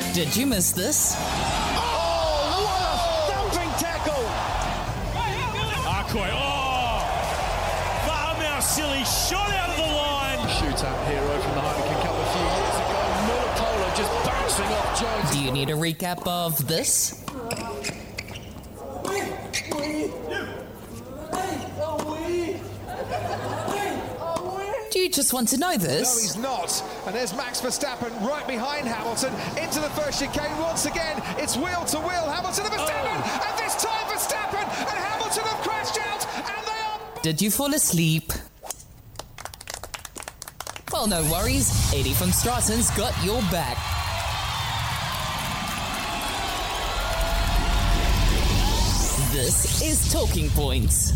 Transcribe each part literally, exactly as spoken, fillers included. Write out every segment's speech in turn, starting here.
Did you miss this? Oh, what a thumping tackle! Arcoy, oh! Vahamau silly shot out of the line. Shootout hero from the Heineken Cup a few years ago. Muller just bouncing off Jones. Do you need a recap of this? Do you just want to know No, this? he's not. And there's Max Verstappen right behind Hamilton into the first chicane once again. It's wheel to wheel. Hamilton and Verstappen, Oh. and this time Verstappen and Hamilton have crashed out, and they are. Did you fall asleep? Well, no worries. Eddie from Stratton's got your back. This is Talking Points.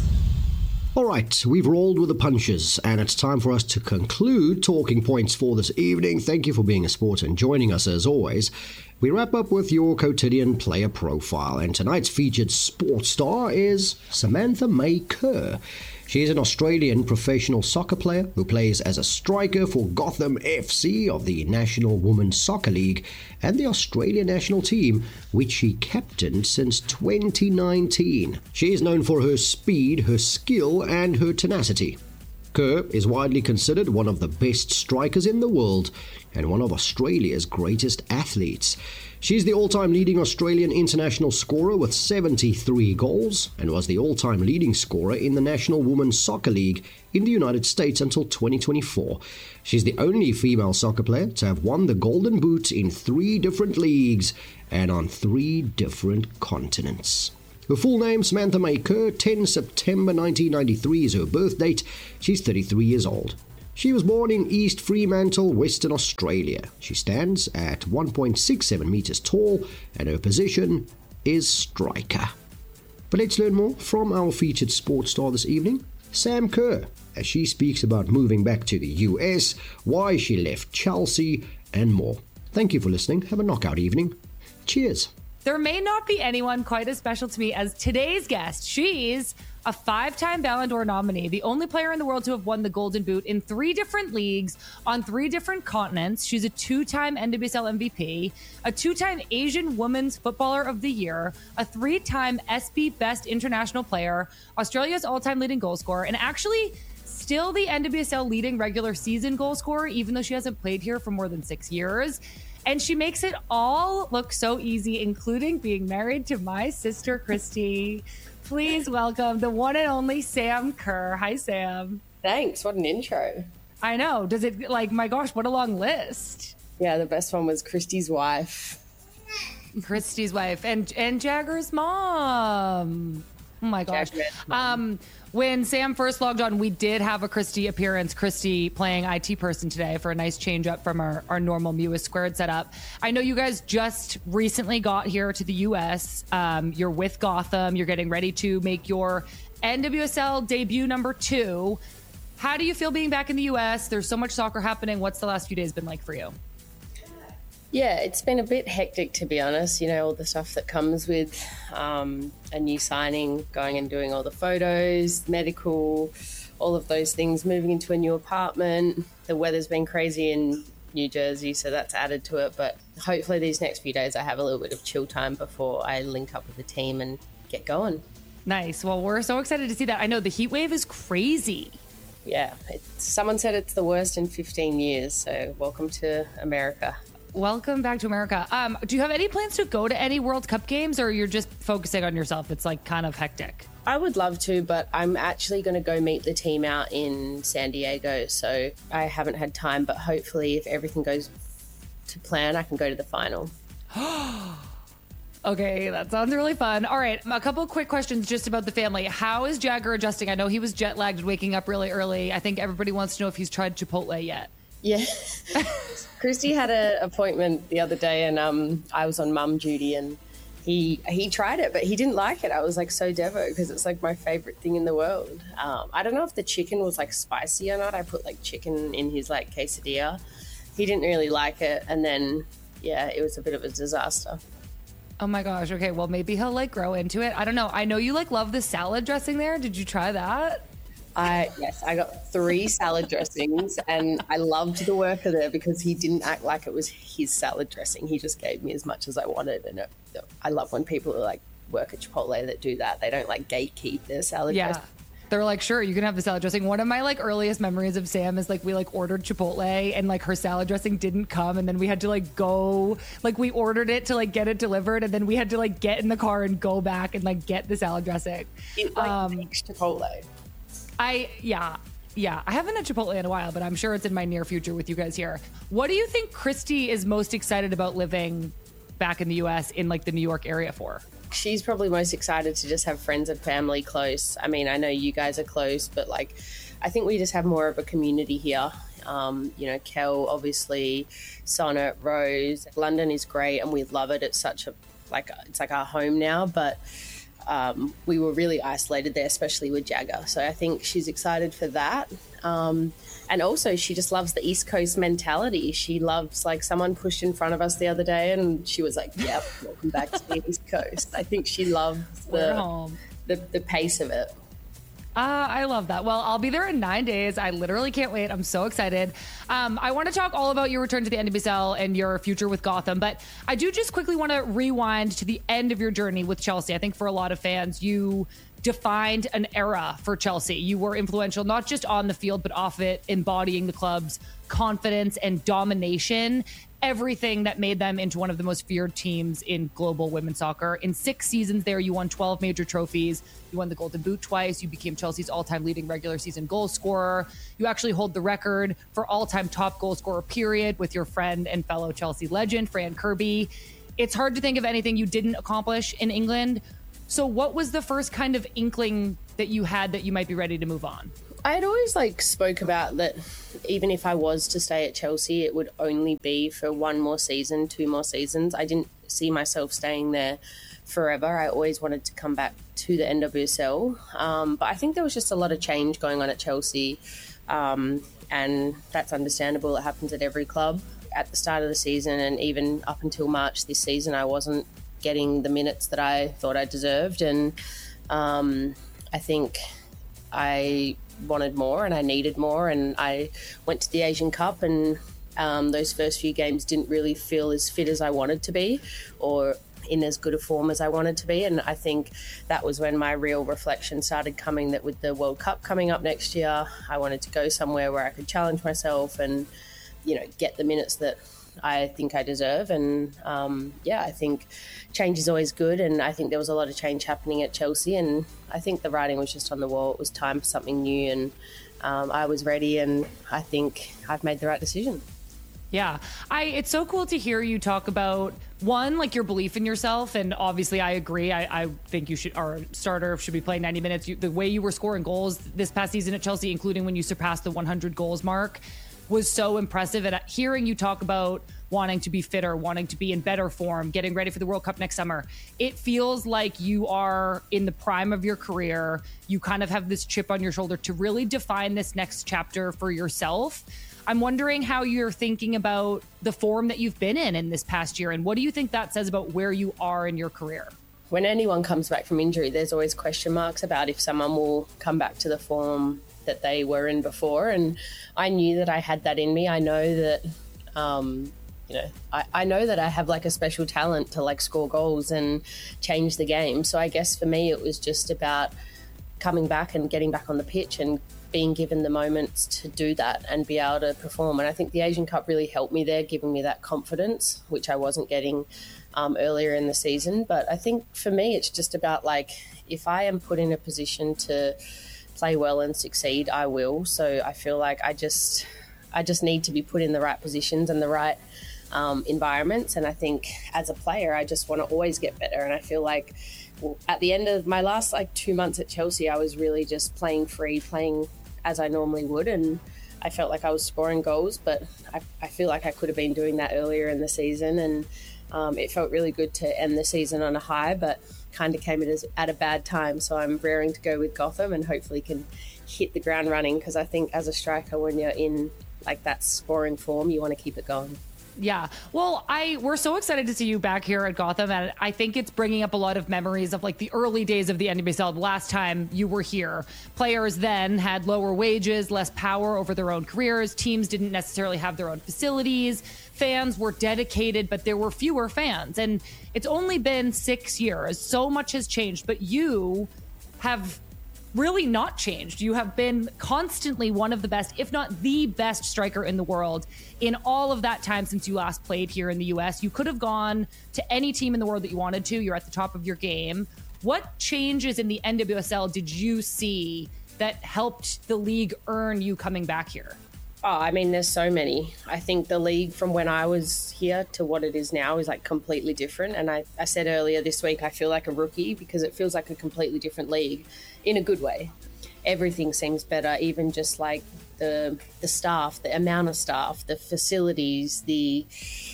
All right, we've rolled with the punches, and it's time for us to conclude Talking Points for this evening. Thank you for being a sport and joining us as always. We wrap up with your quotidian player profile, and tonight's featured sports star is Samantha May Kerr. She is an Australian professional soccer player who plays as a striker for Gotham F C of the National Women's Soccer League and the Australian national team, which she captained since twenty nineteen. She is known for her speed, her skill, and her tenacity. Kerr is widely considered one of the best strikers in the world and one of Australia's greatest athletes. She's the all-time leading Australian international scorer with seventy-three goals and was the all-time leading scorer in the National Women's Soccer League in the United States until twenty twenty-four. She's the only female soccer player to have won the Golden Boot in three different leagues and on three different continents. Her full name, Samantha May Kerr, the tenth of September nineteen ninety-three is her birth date. She's thirty-three years old. She was born in East Fremantle, Western Australia. She stands at one point six seven metres tall and her position is striker. But let's learn more from our featured sports star this evening, Sam Kerr, as she speaks about moving back to the U S, why she left Chelsea, and more. Thank you for listening. Have a knockout evening. Cheers. There may not be anyone quite as special to me as today's guest. She's a five-time Ballon d'Or nominee, the only player in the world to have won the Golden Boot in three different leagues on three different continents. She's a two-time N W S L M V P, a two-time Asian Women's Footballer of the Year, a three-time S B Best International Player, Australia's all-time leading goal scorer, and actually still the N W S L leading regular season goal scorer, even though she hasn't played here for more than six years. And she makes it all look so easy, including being married to my sister, Christy. Please welcome the one and only Sam Kerr. Hi, Sam. Thanks. What an intro. I know. Does it, like, my gosh, what a long list. Yeah, the best one was Christy's wife. Christy's wife and, and Jagger's mom. Oh, my gosh. Um, when Sam first logged on, we did have a Christy appearance. Christy playing I T person today for a nice change up from our, our normal Mewis Squared setup. I know you guys just recently got here to the U S. Um, you're with Gotham. You're getting ready to make your N W S L debut number two. How do you feel being back in the U S? There's so much soccer happening. What's the last few days been like for you? Yeah, it's been a bit hectic, to be honest. You know, all the stuff that comes with um, a new signing, going and doing all the photos, medical, all of those things, moving into a new apartment. The weather's been crazy in New Jersey, so that's added to it. But hopefully these next few days I have a little bit of chill time before I link up with the team and get going. Nice. Well, we're so excited to see that. I know the heat wave is crazy. Yeah, it's, someone said it's the worst in fifteen years, so welcome to America. Welcome back to America. Um, do you have any plans to go to any World Cup games, or you're just focusing on yourself? It's like kind of hectic. I would love to, but I'm actually going to go meet the team out in San Diego, so I haven't had time, but hopefully if everything goes to plan, I can go to the final. Okay, that sounds really fun. All right, a couple quick questions just about the family. How is Jagger adjusting? I know he was jet lagged, waking up really early. I think everybody wants to know if he's tried Chipotle yet. Yeah. Christy had an appointment the other day, and um, I was on mum duty, and he he tried it, but he didn't like it. I was like so devo because it's like my favorite thing in the world. Um, I don't know if the chicken was like spicy or not. I put like chicken in his like quesadilla. He didn't really like it, and then yeah, it was a bit of a disaster. Oh my gosh. Okay, well maybe he'll like grow into it. I don't know. I know you like love the salad dressing there. Did you try that? I yes, I got three salad dressings, and I loved the worker there because he didn't act like it was his salad dressing. He just gave me as much as I wanted, and it, I love when people are like work at Chipotle that do that. They don't like gatekeep their salad Yeah. dressing. They're like, sure, you can have the salad dressing. One of my like earliest memories of Sam is like we like ordered Chipotle and like her salad dressing didn't come, and then we had to like go like we ordered it to like get it delivered, and then we had to like get in the car and go back and like get the salad dressing. It like Um, makes Chipotle. I yeah. Yeah, I haven't had Chipotle in a while, but I'm sure it's in my near future with you guys here. What do you think Christy is most excited about living back in the U S in like the New York area for? She's probably most excited to just have friends and family close. I mean, I know you guys are close, but like, I think we just have more of a community here. Um, you know, Kel, obviously, Sonnet, Rose. London is great and we love it. It's such a, like, it's like our home now, but um, we were really isolated there, especially with Jagger. So I think she's excited for that. Um, and also she just loves the East Coast mentality. She loves, like, someone pushed in front of us the other day and she was like, yep, welcome back to the East Coast. I think she loves We're the, home. the, the pace of it. Uh, I love that. Well, I'll be there in nine days. I literally can't wait. I'm so excited. Um, I want to talk all about your return to the N W S L and your future with Gotham, but I do just quickly want to rewind to the end of your journey with Chelsea. I think for a lot of fans, you defined an era for Chelsea. You were influential, not just on the field, but off it, embodying the club's confidence and domination, everything that made them into one of the most feared teams in global women's soccer. In six seasons there, you won twelve major trophies. You won the Golden Boot twice. You became Chelsea's all-time leading regular season goal scorer. You actually hold the record for all-time top goal scorer, period, with your friend and fellow Chelsea legend, Fran Kirby. It's hard to think of anything you didn't accomplish in England. So what was the first kind of inkling that you had that you might be ready to move on? I had always like spoke about that even if I was to stay at Chelsea, it would only be for one more season, two more seasons. I didn't see myself staying there forever. I always wanted to come back to the N W S L. Um, but I think there was just a lot of change going on at Chelsea. Um, and that's understandable. It happens at every club. At the start of the season and even up until March this season, I wasn't getting the minutes that I thought I deserved. And um, I think I wanted more and I needed more, and I went to the Asian Cup, and um, those first few games didn't really feel as fit as I wanted to be or in as good a form as I wanted to be. And I think that was when my real reflection started coming, that with the World Cup coming up next year, I wanted to go somewhere where I could challenge myself and, you know, get the minutes that I think I deserve. And um, yeah, I think change is always good, and I think there was a lot of change happening at Chelsea, and I think the writing was just on the wall. It was time for something new, and um, I was ready, and I think I've made the right decision. Yeah, I. It's so cool to hear you talk about, one, like your belief in yourself, and obviously I agree. I, I think you should, our starter should be playing ninety minutes. You, the way you were scoring goals this past season at Chelsea, including when you surpassed the one hundred goals mark, was so impressive. And hearing you talk about wanting to be fitter, wanting to be in better form, getting ready for the World Cup next summer, it feels like you are in the prime of your career. You kind of have this chip on your shoulder to really define this next chapter for yourself. I'm wondering how you're thinking about the form that you've been in in this past year, and what do you think that says about where you are in your career? When anyone comes back from injury, there's always question marks about if someone will come back to the form that they were in before. And I knew that I had that in me. I know that, um, you know, I, I know that I have like a special talent to like score goals and change the game. So I guess for me, it was just about coming back and getting back on the pitch and being given the moments to do that and be able to perform. And I think the Asian Cup really helped me there, giving me that confidence, which I wasn't getting um, earlier in the season. But I think for me, it's just about like, if I am put in a position to play well and succeed, I will. So I feel like I just, I just need to be put in the right positions and the right um, environments. And I think as a player, I just want to always get better. And I feel like well, at the end of my last like two months at Chelsea, I was really just playing free, playing as I normally would, and I felt like I was scoring goals, but I, I feel like I could have been doing that earlier in the season, and um, it felt really good to end the season on a high, but kind of came at, as, at a bad time. So I'm raring to go with Gotham and hopefully can hit the ground running, because I think as a striker, when you're in like that scoring form, you want to keep it going. Yeah. Well, I we're so excited to see you back here at Gotham, and I think it's bringing up a lot of memories of like the early days of the N W S L. The last time you were here, players then had lower wages, less power over their own careers. Teams didn't necessarily have their own facilities. Fans were dedicated, but there were fewer fans. And it's only been six years. So much has changed, but you have really not changed. You have been constantly one of the best, if not the best striker in the world in all of that time since you last played here in the U S. You could have gone to any team in the world that you wanted to. You're at the top of your game. What changes in the N W S L did you see that helped the league earn you coming back here? Oh, I mean, there's so many. I think the league from when I was here to what it is now is like completely different. And I, I said earlier this week, I feel like a rookie because it feels like a completely different league in a good way. Everything seems better, even just like the the staff, the amount of staff, the facilities, the,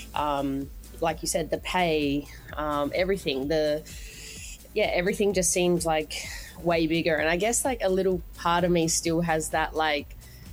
um, like you said, the pay, um, everything. The, yeah, everything just seems like way bigger. And I guess like a little part of me still has that like,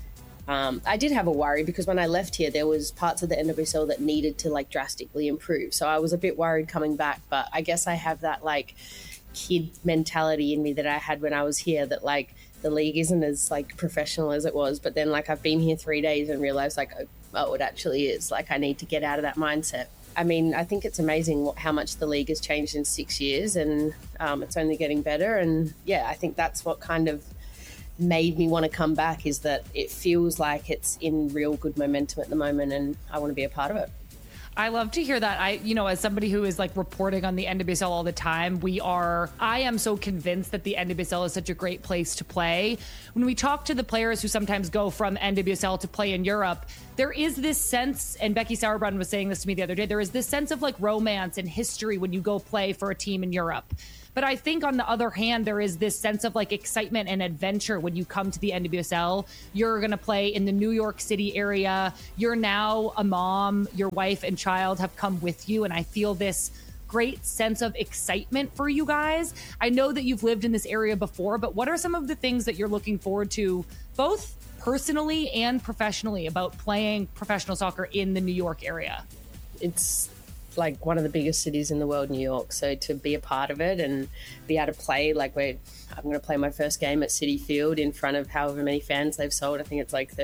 Um, I did have a worry because when I left here, there was parts of the N W S L that needed to like drastically improve. So I was a bit worried coming back, but I guess I have that like kid mentality in me that I had when I was here that like the league isn't as like professional as it was. But then like I've been here three days and realized like, oh, it actually is. Like I need to get out of that mindset. I mean, I think it's amazing what, how much the league has changed in six years and um, it's only getting better. And yeah, I think that's what kind of made me want to come back is that it feels like it's in real good momentum at the moment and I want to be a part of it. I love to hear that. I, you know, as somebody who is like reporting on the N W S L all the time, we are, I am so convinced that the N W S L is such a great place to play. When we talk to the players who sometimes go from N W S L to play in Europe, there is this sense, and Becky Sauerbrunn was saying this to me the other day, there is this sense of like romance and history when you go play for a team in Europe. But I think on the other hand, there is this sense of like excitement and adventure when you come to the N W S L. You're going to play in the New York City area. You're now a mom. Your wife and child have come with you. And I feel this great sense of excitement for you guys. I know that you've lived in this area before, but what are some of the things that you're looking forward to, both personally and professionally, about playing professional soccer in the New York area? It's like one of the biggest cities in the world, New York. So to be a part of it and be able to play, like we're, I'm going to play my first game at Citi Field in front of however many fans they've sold. I think it's like